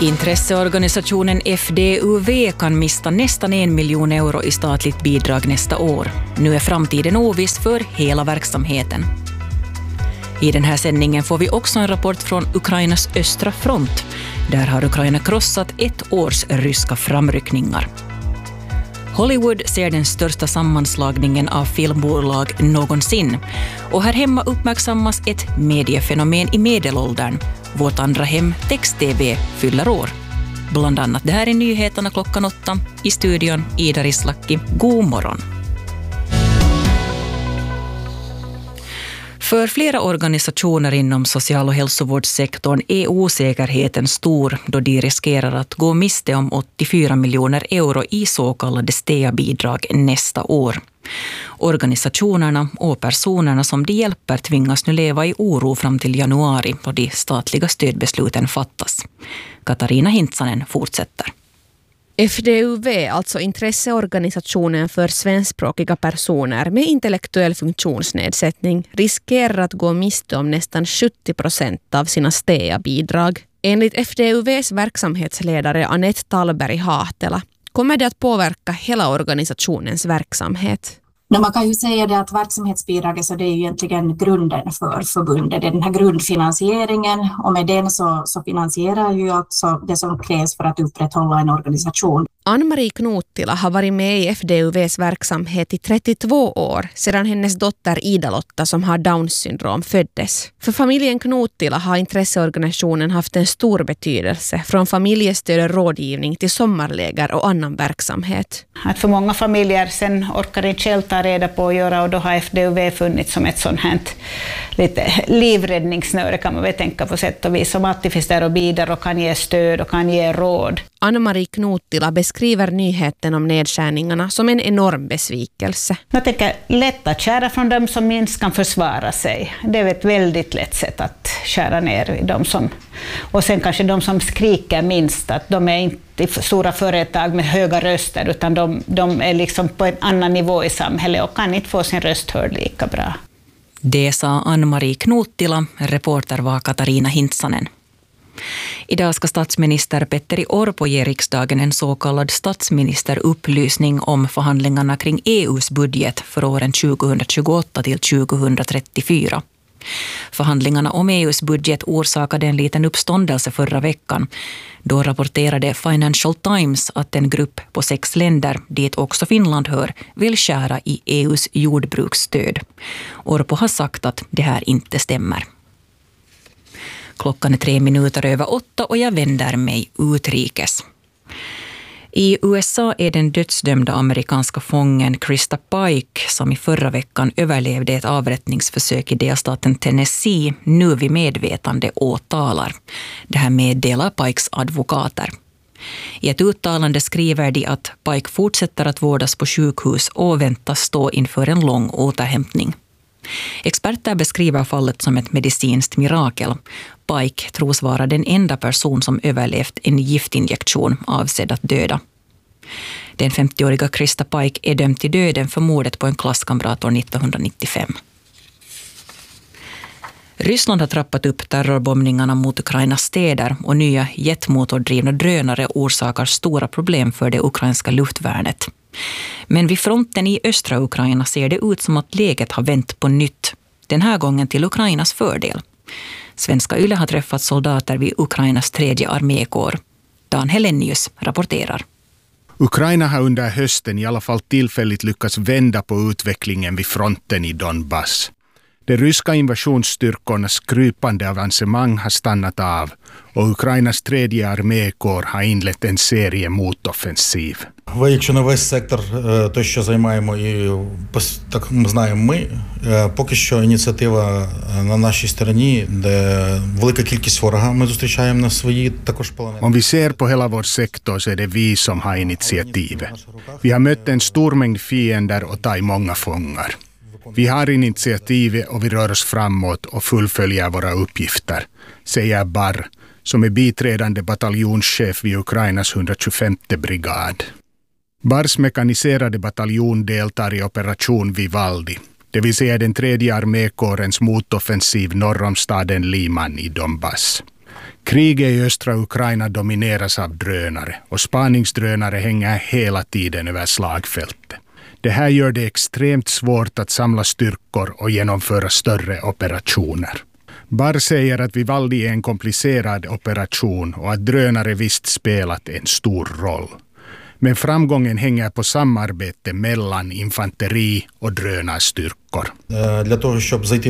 Intresseorganisationen FDUV kan mista nästan 1 miljon euro i statligt bidrag nästa år. Nu är framtiden oviss för hela verksamheten. I den här sändningen får vi också en rapport från Ukrainas östra front. Där har Ukraina krossat 1 års ryska framryckningar. Hollywood ser den största sammanslagningen av filmbolag någonsin. Och här hemma uppmärksammas ett mediefenomen i medelåldern. Vårt andra hem, text-tv, fyller år. Bland annat det här är nyheterna 8:00. I studion Ida Rislaki. God morgon. För flera organisationer inom social- och hälsovårdssektorn är osäkerheten stor då de riskerar att gå miste om 84 miljoner euro i så kallade STEA-bidrag nästa år. Organisationerna och personerna som de hjälper tvingas nu leva i oro fram till januari då de statliga stödbesluten fattas. Katarina Hintsanen fortsätter. FDUV, alltså intresseorganisationen för svenskspråkiga personer med intellektuell funktionsnedsättning, riskerar att gå miste om nästan 70% av sina STEA-bidrag. Enligt FDUVs verksamhetsledare Anette Tallberg Hahtela kommer det att påverka hela organisationens verksamhet. Man kan ju säga det att verksamhetsbidraget så det är ju egentligen grunden för förbundet. Det är den här grundfinansieringen och med den så finansierar ju alltså det som krävs för att upprätthålla en organisation. Ann-Marie Knottila har varit med i FDUVs verksamhet i 32 år sedan hennes dotter Ida-Lotta som har Downs syndrom föddes. För familjen Knottila har intresseorganisationen haft en stor betydelse från familjestöd och rådgivning till sommarläger och annan verksamhet. Att för många familjer sen orkar inte själv ta reda på att göra och då har FDUV funnits som ett sånt här lite livräddningssnöre kan man väl tänka på sätt och vis som alltid finns där och bidrar och kan ge stöd och kan ge råd. Ann-Marie Knottila beskriver nyheten om nedskärningarna som en enorm besvikelse. Jag tänker lätt att skära från dem som minst kan försvara sig. Det är ett väldigt lätt sätt att skära ner i dem som... Och sen kanske de som skriker minst, att de är inte stora företag med höga röster utan de är liksom på en annan nivå i samhället och kan inte få sin röst hörd lika bra. Det sa Ann-Marie Knottila, reporter var Katarina Hintsanen. Idag ska statsminister Petteri Orpo ge riksdagen en så kallad statsministerupplysning om förhandlingarna kring EUs budget för åren 2028 till 2034. Förhandlingarna om EUs budget orsakade en liten uppståndelse förra veckan. Då rapporterade Financial Times att en grupp på 6 länder, dit också Finland hör, vill skära i EUs jordbruksstöd. Orpo har sagt att det här inte stämmer. Klockan är 8:03 och jag vänder mig utrikes. I USA är den dödsdömda amerikanska fången Krista Pike, som i förra veckan överlevde ett avrättningsförsök i delstaten Tennessee, nu vid medvetande åtalar. Det här meddelar Pikes advokater. I ett uttalande skriver de att Pike fortsätter att vårdas på sjukhus och väntas stå inför en lång återhämtning. Experter beskriver fallet som ett medicinskt mirakel. Pike tros vara den enda person som överlevt en giftinjektion avsedd att döda. Den 50-åriga Krista Pike är dömd till döden för mordet på en klasskamrat år 1995. Ryssland har trappat upp terrorbombningarna mot Ukrainas städer och nya jetmotordrivna drönare orsakar stora problem för det ukrainska luftvärnet. Men vid fronten i östra Ukraina ser det ut som att läget har vänt på nytt. Den här gången till Ukrainas fördel. Svenska Yle har träffat soldater vid Ukrainas 3:e armékår. Dan Helenius rapporterar. Ukraina har under hösten i alla fall tillfälligt lyckats vända på utvecklingen vid fronten i Donbass. De ryska invasionsstyrkornas krypande avancemang har stannat av och Ukrainas 3:e armékår har inlett en serie motoffensiv. Якщо на весь сектор, то що займаємо і так ми знаємо ми, поки що ініціатива на нашій стороні, де велика кількість ворога ми зустрічаємо на свої також полонені. Om vi ser på hela vår sektor så är det vi som har initiativet. Vi har mött en stor mängd fiender och tagit många fångar. Vi har initiativet och vi rör oss framåt och fullföljer våra uppgifter, säger Barr, som är biträdande bataljonschef vid Ukrainas 125:e brigad. Bars mekaniserade bataljon deltar i operation Vivaldi, det vill säga den 3:e armékårens motoffensiv norr om staden Liman i Donbass. Kriget i östra Ukraina domineras av drönare och spaningsdrönare hänger hela tiden över slagfältet. Det här gör det extremt svårt att samla styrkor och genomföra större operationer. Barr säger att Vivaldi är en komplicerad operation och att drönare visst spelat en stor roll. Men framgången hänger på samarbete mellan infanteri och drönarstyrkor. Для того, щоб зайти